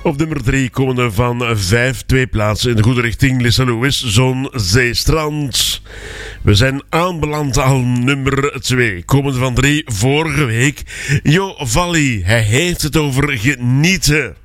Op nummer 3 komen we van 5, 2 plaatsen in de goede richting. Lisa Lewis, Zon, Zee, Strand. We zijn aanbeland aan nummer 2. Komende van 3 vorige week. Jo Valli, hij heeft het over genieten.